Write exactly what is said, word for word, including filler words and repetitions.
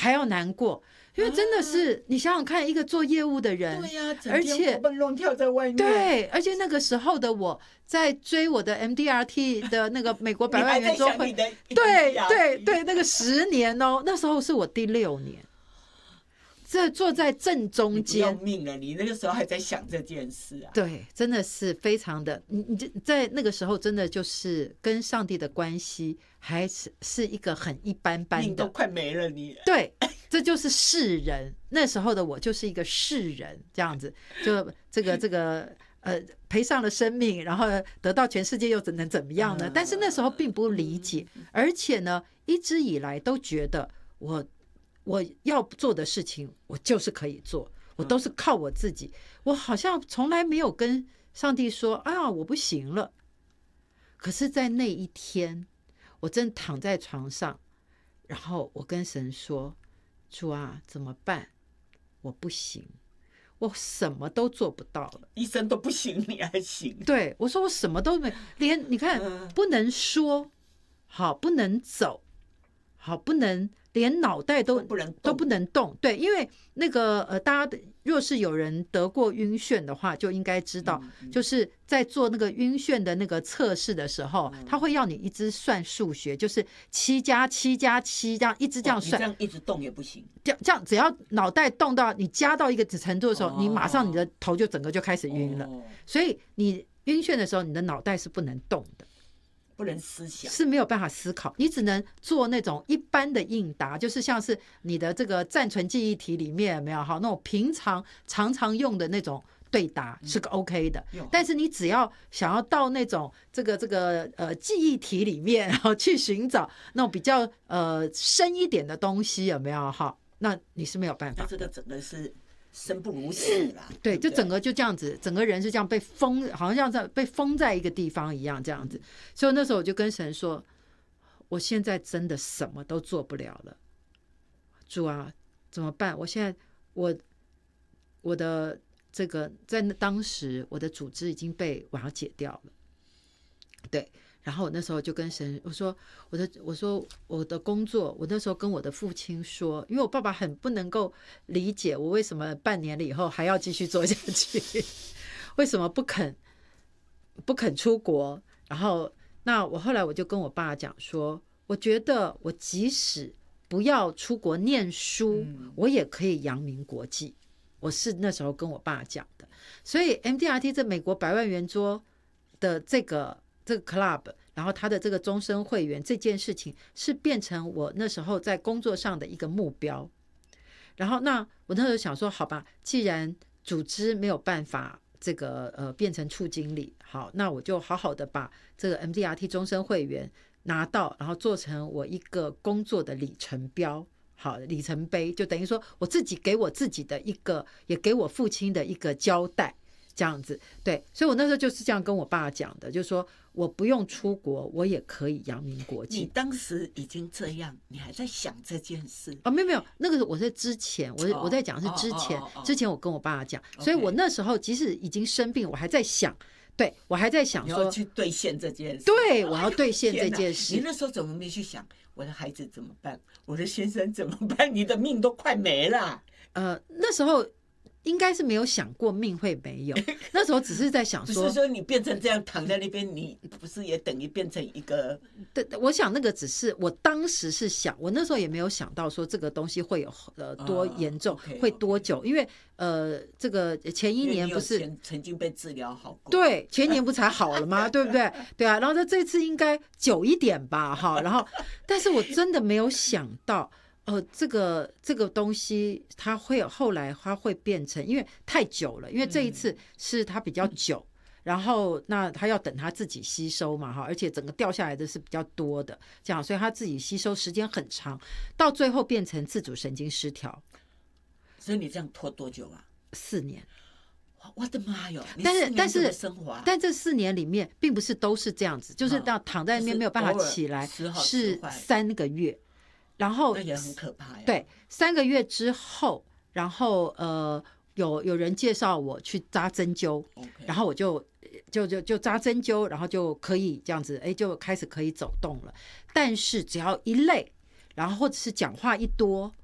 还要难过。因为真的是、啊、你想想看，一个做业务的人， 对呀、啊，而且活蹦乱跳在外面， 对，而且那个时候的我在追我的 M D R T 的那个美国百万圆桌会，对对对，那个十年哦，那时候是我第六年，这坐在正中间， 你不要命了，你那个时候还在想这件事啊？ 对，真的是非常的，你你在那个时候真的就是跟上帝的关系还是是一个很一般般的， 命都快没了你， 对。这就是世人，那时候的我就是一个世人，这样子，就这个这个呃赔上了生命，然后得到全世界又能怎么样呢？但是那时候并不理解，而且呢，一直以来都觉得我我要做的事情，我就是可以做，我都是靠我自己，我好像从来没有跟上帝说啊我不行了。可是，在那一天，我正躺在床上，然后我跟神说。主啊，怎么办？我不行，我什么都做不到了。 医生都不行，你还行？ 对，我说我什么都没，连你看，不能说，好，不能走，好，不能连脑袋都都不能动都不能动。对，因为那个呃，大家若是有人得过晕眩的话，就应该知道，嗯嗯、就是在做那个晕眩的那个测试的时候，嗯、他会要你一直算数学，就是七加七加七这样一直这样算， 你这样一直动也不行。 这样这样，只要脑袋动到你加到一个程度的时候，哦、你马上你的头就整个就开始晕了。哦、所以你晕眩的时候，你的脑袋是不能动的。 不能思想， 是没有办法思考，你只能做那种一般的应答，就是像是你的这个暂存记忆体里面有没有好那种平常常常用的那种对答是个 OK 的，嗯、但是你只要想要到那种这个这个呃记忆体里面，然后去寻找那种比较呃深一点的东西有没有哈？那你是没有办法的。 那这个整个是。生不如死啦， 对，就整个就这样子，整个人是这样被封，好像像被封在一个地方一样这样子。所以那时候我就跟神说，我现在真的什么都做不了了，主啊，怎么办？我现在我我的这个在当时我的组织已经被瓦解掉了，对。然后我那时候就跟神我说我的我说我的工作，我那时候跟我的父亲说，因为我爸爸很不能够理解我为什么半年了以后还要继续做下去，为什么不肯不肯出国。然后那我后来我就跟我爸讲说，我觉得我即使不要出国念书，嗯、我也可以扬名国际。我是那时候跟我爸讲的。所以 M D R T 这美国百万圆桌的这个这个 club， 然后他的这个终身会员这件事情是变成我那时候在工作上的一个目标。然后那我那时候想说，好吧，既然组织没有办法这个呃变成处经理，好，那我就好好的把这个 M D R T 终身会员拿到，然后做成我一个工作的里程标，好，里程碑，就等于说我自己给我自己的一个，也给我父亲的一个交代。这样子，对，所以我那时候就是这样跟我爸讲的，就是说我不用出国，我也可以扬名国际。 你当时已经这样，你还在想这件事？ 哦，没有没有，那个我在之前，我、哦、我在讲是之前、哦哦哦哦，之前我跟我爸讲，所以我那时候即使已经生病，我还在想，对我还在想说， 你要去兑现这件事， 对，我要兑现这件事。 你那时候怎么没去想我的孩子怎么办，我的先生怎么办？你的命都快没了。 呃，那时候。应该是没有想过命会没有，那时候只是在想说， 不是说你变成这样躺在那边，你不是也等于变成一个？ 对，我想那个只是我当时是想，我那时候也没有想到说这个东西会有呃多严重， uh, okay, 会多久， okay. 因为呃这个前一年不是曾经被治疗好过， 对，前一年不才好了吗？对不对？对啊，然后这次应该久一点吧，哈，然后但是我真的没有想到。呃，这个这个东西它会后来它会变成，因为太久了，因为这一次是它比较久，嗯、然后那它要等它自己吸收嘛哈，而且整个掉下来的是比较多的，这样，所以它自己吸收时间很长，到最后变成自主神经失调。 所以你这样拖多久啊？ 四年。 我的妈哟！ 但是但是啊、 但这四年里面并不是都是这样子，就是到躺在那边没有办法起来，是三个月。然后那也很可怕呀。 对，三个月之后，然后呃，有有人介绍我去扎针灸， okay. 然后我就就就就扎针灸，然后就可以这样子，哎，就开始可以走动了。但是只要一累，然后或者是讲话一多，